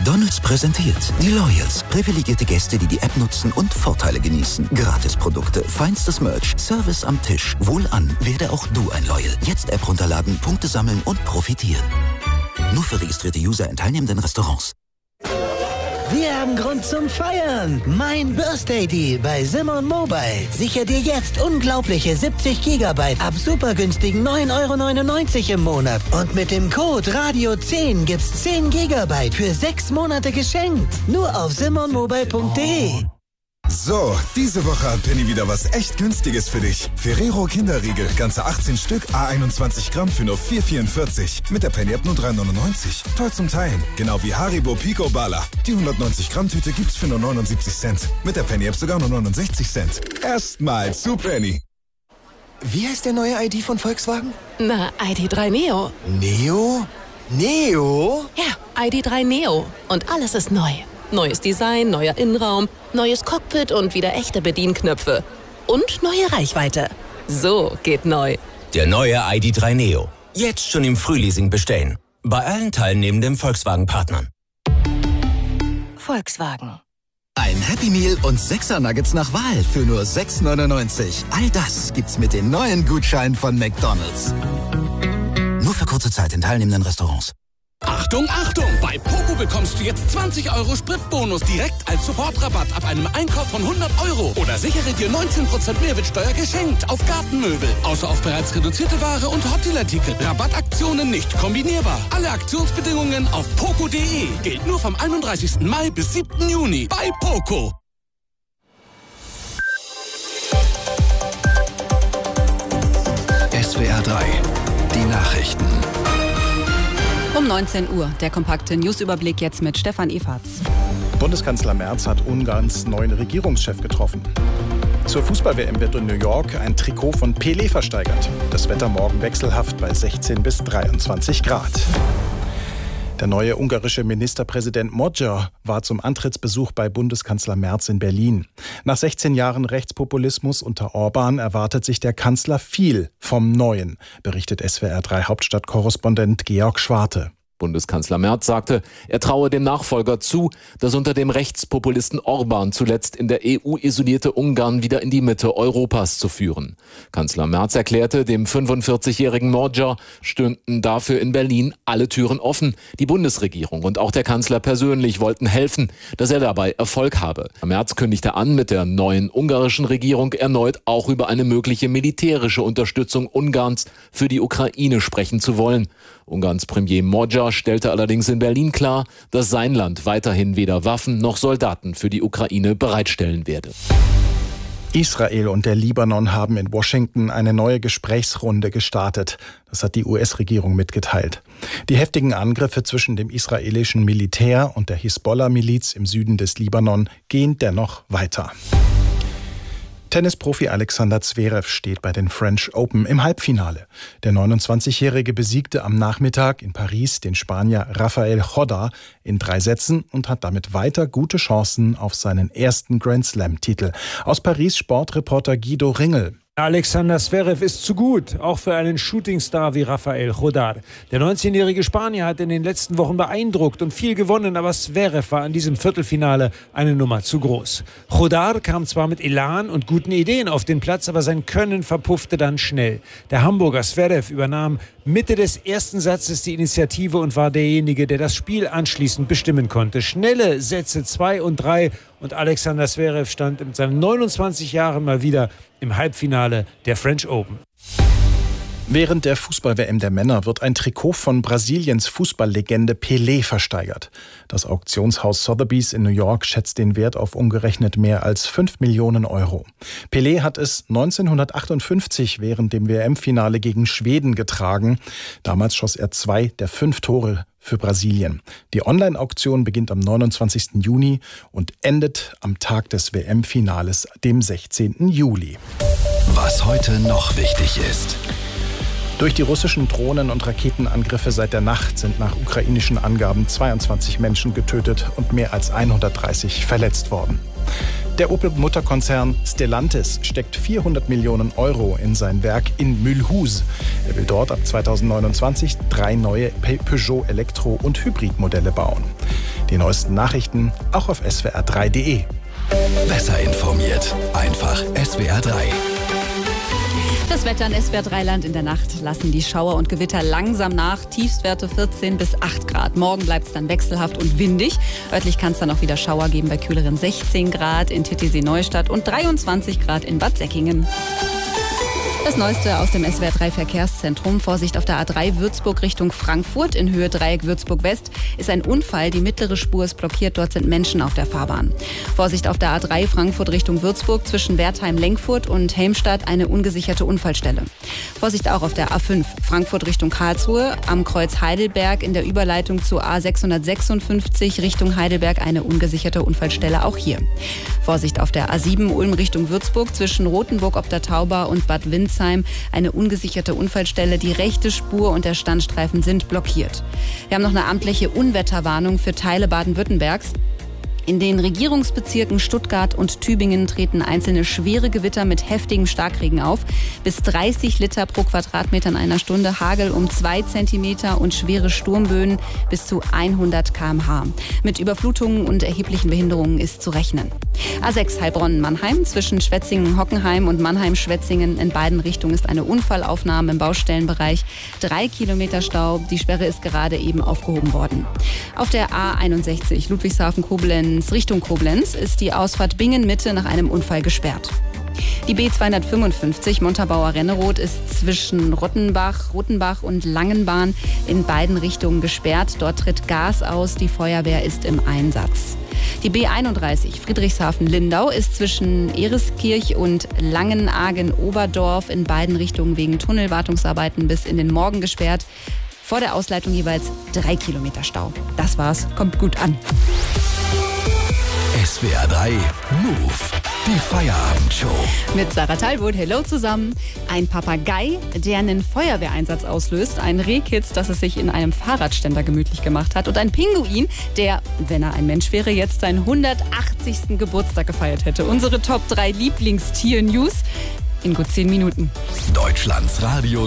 McDonald's präsentiert die Loyals. Privilegierte Gäste, die die App nutzen und Vorteile genießen. Gratisprodukte, feinstes Merch, Service am Tisch. Wohlan, werde auch du ein Loyal. Jetzt App runterladen, Punkte sammeln und profitieren. Nur für registrierte User in teilnehmenden Restaurants. Wir haben Grund zum Feiern. Mein Birthday Deal bei Simon Mobile. Sicher dir jetzt unglaubliche 70 GB ab super günstigen 9,99 € im Monat. Und mit dem Code Radio10 gibt's 10 GB für 6 Monate geschenkt. Nur auf simonmobile.de. So, diese Woche hat Penny wieder was echt Günstiges für dich. Ferrero Kinderriegel, ganze 18 Stück, A21 Gramm für nur 4,44. Mit der Penny-App nur 3,99. Toll zum Teilen. Genau wie Haribo Pico Bala. Die 190 Gramm Tüte gibt's für nur 79 Cent. Mit der Penny-App sogar nur 69 Cent. Erstmal zu Penny. Wie heißt der neue ID von Volkswagen? Na, ID.3 Neo. Neo? Neo? Ja, ID.3 Neo. Und alles ist neu. Neues Design, neuer Innenraum, neues Cockpit und wieder echte Bedienknöpfe. Und neue Reichweite. So geht neu. Der neue ID.3 Neo. Jetzt schon im Frühleasing bestellen. Bei allen teilnehmenden Volkswagen-Partnern. Volkswagen. Ein Happy Meal und 6er Nuggets nach Wahl für nur 6,99 €. All das gibt's mit den neuen Gutscheinen von McDonald's. Nur für kurze Zeit in teilnehmenden Restaurants. Achtung, Achtung! Bei Poco bekommst du jetzt 20 € Spritbonus direkt als Sofortrabatt ab einem Einkauf von 100 €. Oder sichere dir 19% Mehrwertsteuer geschenkt auf Gartenmöbel. Außer auf bereits reduzierte Ware und Hotdeal-Artikel. Rabattaktionen nicht kombinierbar. Alle Aktionsbedingungen auf poco.de. Gilt nur vom 31. Mai bis 7. Juni bei Poco. SWR 3, die Nachrichten. Um 19 Uhr, der kompakte Newsüberblick jetzt mit Stefan Eferts. Bundeskanzler Merz hat Ungarns neuen Regierungschef getroffen. Zur Fußball-WM wird in New York ein Trikot von Pelé versteigert. Das Wetter morgen wechselhaft bei 16 bis 23 Grad. Der neue ungarische Ministerpräsident Magyar war zum Antrittsbesuch bei Bundeskanzler Merz in Berlin. Nach 16 Jahren Rechtspopulismus unter Orban erwartet sich der Kanzler viel vom Neuen, berichtet SWR 3 Hauptstadtkorrespondent Georg Schwarte. Bundeskanzler Merz sagte, er traue dem Nachfolger zu, das unter dem Rechtspopulisten Orban zuletzt in der EU isolierte Ungarn wieder in die Mitte Europas zu führen. Kanzler Merz erklärte, dem 45-jährigen Magyar stünden dafür in Berlin alle Türen offen. Die Bundesregierung und auch der Kanzler persönlich wollten helfen, dass er dabei Erfolg habe. Merz kündigte an, mit der neuen ungarischen Regierung erneut auch über eine mögliche militärische Unterstützung Ungarns für die Ukraine sprechen zu wollen. Ungarns Premier Magyar stellte allerdings in Berlin klar, dass sein Land weiterhin weder Waffen noch Soldaten für die Ukraine bereitstellen werde. Israel und der Libanon haben in Washington eine neue Gesprächsrunde gestartet. Das hat die US-Regierung mitgeteilt. Die heftigen Angriffe zwischen dem israelischen Militär und der Hisbollah-Miliz im Süden des Libanon gehen dennoch weiter. Tennisprofi Alexander Zverev steht bei den French Open im Halbfinale. Der 29-Jährige besiegte am Nachmittag in Paris den Spanier Rafael Nadal in 3 Sätzen und hat damit weiter gute Chancen auf seinen ersten Grand-Slam-Titel. Aus Paris Sportreporter Guido Ringel. Alexander Zverev ist zu gut, auch für einen Shootingstar wie Rafael Nadal. Der 19-jährige Spanier hat in den letzten Wochen beeindruckt und viel gewonnen, aber Zverev war in diesem Viertelfinale eine Nummer zu groß. Nadal kam zwar mit Elan und guten Ideen auf den Platz, aber sein Können verpuffte dann schnell. Der Hamburger Zverev übernahm Mitte des ersten Satzes die Initiative und war derjenige, der das Spiel anschließend bestimmen konnte. Schnelle Sätze 2 und 3 und Alexander Zverev stand mit seinen 29 Jahren mal wieder im Halbfinale der French Open. Während der Fußball-WM der Männer wird ein Trikot von Brasiliens Fußballlegende Pelé versteigert. Das Auktionshaus Sotheby's in New York schätzt den Wert auf umgerechnet mehr als 5 Millionen Euro. Pelé hat es 1958 während dem WM-Finale gegen Schweden getragen. Damals schoss er 2 der 5 Tore für Brasilien. Die Online-Auktion beginnt am 29. Juni und endet am Tag des WM-Finales, dem 16. Juli. Was heute noch wichtig ist. Durch die russischen Drohnen- und Raketenangriffe seit der Nacht sind nach ukrainischen Angaben 22 Menschen getötet und mehr als 130 verletzt worden. Der Opel-Mutterkonzern Stellantis steckt 400 Millionen Euro in sein Werk in Mulhouse. Er will dort ab 2029 3 neue Peugeot Elektro- und Hybridmodelle bauen. Die neuesten Nachrichten auch auf swr3.de. Besser informiert. Einfach SWR3. Das Wetter in SWR3-Land: in der Nacht lassen die Schauer und Gewitter langsam nach. Tiefstwerte 14 bis 8 Grad. Morgen bleibt es dann wechselhaft und windig. Örtlich kann es dann auch wieder Schauer geben bei kühleren 16 Grad in Titisee-Neustadt und 23 Grad in Bad Säckingen. Das Neueste aus dem SWR3-Verkehrszentrum. Vorsicht auf der A3 Würzburg Richtung Frankfurt in Höhe Dreieck Würzburg West ist ein Unfall. Die mittlere Spur ist blockiert. Dort sind Menschen auf der Fahrbahn. Vorsicht auf der A3 Frankfurt Richtung Würzburg zwischen Wertheim-Lenkfurt und Helmstadt eine ungesicherte Unfallstelle. Vorsicht auch auf der A5 Frankfurt Richtung Karlsruhe am Kreuz Heidelberg in der Überleitung zu A656 Richtung Heidelberg eine ungesicherte Unfallstelle auch hier. Vorsicht auf der A7 Ulm Richtung Würzburg zwischen Rothenburg ob der Tauber und Bad Windsheim eine ungesicherte Unfallstelle. Die rechte Spur und der Standstreifen sind blockiert. Wir haben noch eine amtliche Unwetterwarnung für Teile Baden-Württembergs. In den Regierungsbezirken Stuttgart und Tübingen treten einzelne schwere Gewitter mit heftigem Starkregen auf. Bis 30 Liter pro Quadratmeter in einer Stunde, Hagel um 2 Zentimeter und schwere Sturmböen bis zu 100 km/h. Mit Überflutungen und erheblichen Behinderungen ist zu rechnen. A6 Heilbronn-Mannheim zwischen Schwetzingen-Hockenheim und Mannheim-Schwetzingen in beiden Richtungen ist eine Unfallaufnahme im Baustellenbereich. 3 Kilometer Stau. Die Sperre ist gerade eben aufgehoben worden. Auf der A61 Ludwigshafen-Koblenz Richtung Koblenz ist die Ausfahrt Bingen-Mitte nach einem Unfall gesperrt. Die B255 Montabaur-Renneroth ist zwischen Rotenbach und Langenbahn in beiden Richtungen gesperrt. Dort tritt Gas aus, die Feuerwehr ist im Einsatz. Die B31 Friedrichshafen-Lindau ist zwischen Ereskirch und Langenagen-Oberdorf in beiden Richtungen wegen Tunnelwartungsarbeiten bis in den Morgen gesperrt. Vor der Ausleitung jeweils 3 Kilometer Stau. Das war's, kommt gut an. SWR3 Move, die Feierabendshow. Mit Sarah Talbot, hello zusammen. Ein Papagei, der einen Feuerwehreinsatz auslöst. Ein Rehkitz, das es sich in einem Fahrradständer gemütlich gemacht hat. Und ein Pinguin, der, wenn er ein Mensch wäre, jetzt seinen 180. Geburtstag gefeiert hätte. Unsere Top 3 Lieblingstier-News in gut 10 Minuten. Deutschlands Radio